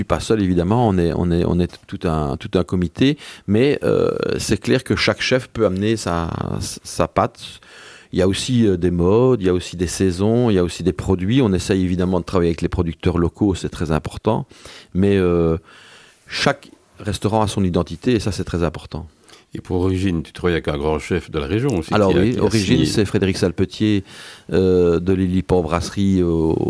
suis pas seul évidemment, on est tout un comité, mais c'est clair que chaque chef peut amener sa patte. Il y a aussi des modes, il y a aussi des saisons, il y a aussi des produits. On essaye évidemment de travailler avec les producteurs locaux, c'est très important, mais chaque restaurant a son identité et ça c'est très important. Et pour Origine, tu travailles avec un grand chef de la région aussi. Alors oui, Origine, c'est Frédéric Salpetier de Lilliport Brasserie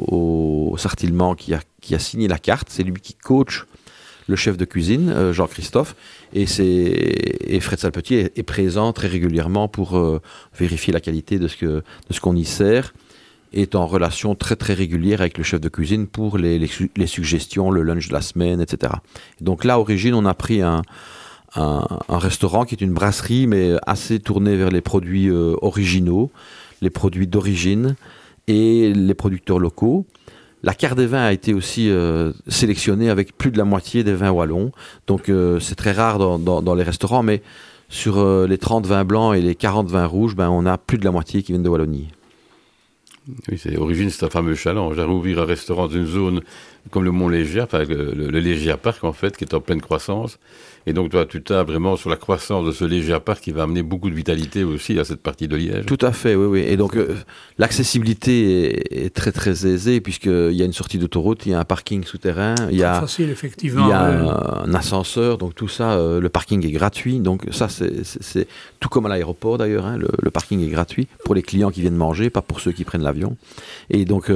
au Sartillement qui a signé la carte. C'est lui qui coach le chef de cuisine, Jean-Christophe, et Fred Salpetier est présent très régulièrement pour vérifier la qualité de ce qu'on y sert, et est en relation très très régulière avec le chef de cuisine pour les suggestions, le lunch de la semaine, etc. Donc là, Origine, on a pris un restaurant qui est une brasserie, mais assez tournée vers les produits originaux, les produits d'origine et les producteurs locaux. La carte des vins a été aussi sélectionnée avec plus de la moitié des vins wallons. Donc c'est très rare dans les restaurants, mais sur les 30 vins blancs et les 40 vins rouges, on a plus de la moitié qui viennent de Wallonie. Oui, Origine, c'est un fameux challenge. Ouvrir un restaurant dans une zone comme le Mont-Légia, enfin le Légia Park en fait, qui est en pleine croissance. Et donc toi, tu tapes vraiment sur la croissance de ce Légia Park qui va amener beaucoup de vitalité aussi à cette partie de Liège. Tout à fait, oui. Et donc l'accessibilité est très très aisée puisqu'il y a une sortie d'autoroute, il y a un parking souterrain, il y a facile, effectivement, il y a un ascenseur, donc tout ça, le parking est gratuit. Donc ça, c'est tout comme à l'aéroport d'ailleurs, hein, le parking est gratuit pour les clients qui viennent manger, pas pour ceux qui prennent l'avion. Et donc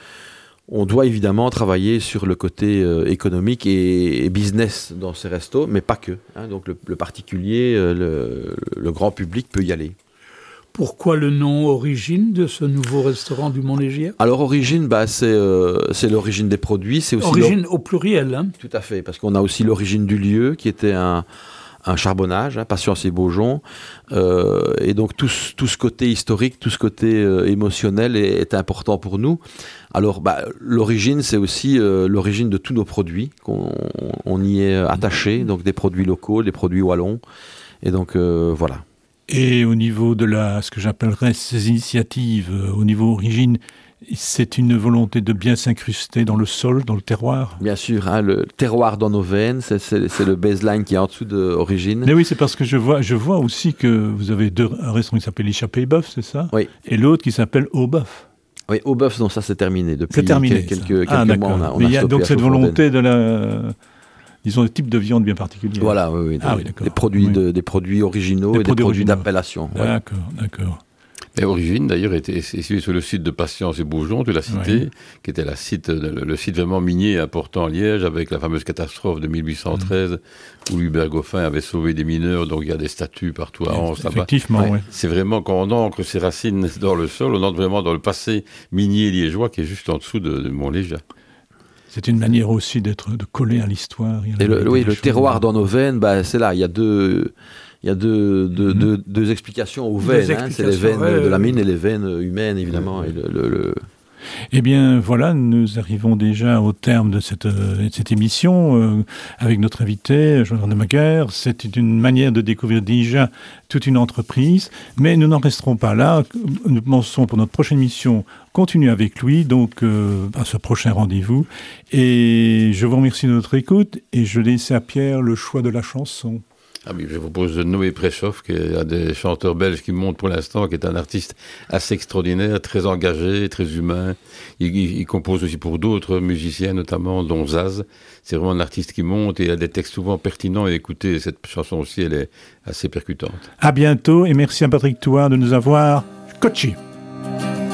on doit évidemment travailler sur le côté économique et business dans ces restos, mais pas que. Hein. Donc le particulier, le grand public peut y aller. Pourquoi le nom Origine de ce nouveau restaurant du Mont-Légier ? Alors Origine, c'est l'origine des produits. C'est aussi origine au pluriel. Hein. Tout à fait, parce qu'on a aussi l'origine du lieu qui était un charbonnage, hein, Patience et Beaujon, et donc tout ce côté historique, tout ce côté émotionnel est important pour nous. Alors l'origine, c'est aussi l'origine de tous nos produits, on y est attaché, donc des produits locaux, des produits wallons, et donc voilà. Et au niveau de ce que j'appellerais ces initiatives, au niveau Origine, c'est une volonté de bien s'incruster dans le sol, dans le terroir. Bien sûr, hein, le terroir dans nos veines, c'est le baseline qui est en dessous d'Origine. Mais oui, c'est parce que je vois aussi que vous avez un restaurant qui s'appelle l'Échappée Bœuf, c'est ça ? Oui. Et l'autre qui s'appelle Au Bœuf. Oui, Au Bœuf, non, ça c'est terminé. Depuis quelques mois, on a mais il y a stoppé donc à cette Chauffourdaine. volonté disons, le type de viande bien particulier. Voilà, oui. Des produits originaux et des produits d'appellation. D'accord. Et Origine, d'ailleurs, était sur le site de Patience et Beaujon, tu l'as cité, qui était le site vraiment minier important à Liège, avec la fameuse catastrophe de 1813, où Hubert Goffin avait sauvé des mineurs, donc il y a des statues partout à Anse, là-bas. Effectivement, oui. C'est vraiment, quand on ancre ses racines dans le sol, on entre vraiment dans le passé minier liégeois, qui est juste en dessous de Mont-Légia. C'est une manière aussi de coller à l'histoire. Et le terroir dans nos veines, c'est là, il y a deux explications aux veines. Hein, c'est les veines de la mine et les veines humaines, évidemment. Et Eh bien, voilà, nous arrivons déjà au terme de cette émission avec notre invité, Jean de Maguire. C'est une manière de découvrir déjà toute une entreprise, mais nous n'en resterons pas là. Nous pensons pour notre prochaine émission continuer avec lui, donc à ce prochain rendez-vous. Et je vous remercie de notre écoute et je laisse à Pierre le choix de la chanson. Ah oui, je vous propose Noé Préchoff, qui est un des chanteurs belges qui monte pour l'instant, qui est un artiste assez extraordinaire, très engagé, très humain. Il compose aussi pour d'autres musiciens, notamment, dont Zaz. C'est vraiment un artiste qui monte et il a des textes souvent pertinents. Et écoutez, cette chanson aussi, elle est assez percutante. À bientôt et merci à Patrick Thouard de nous avoir coachés.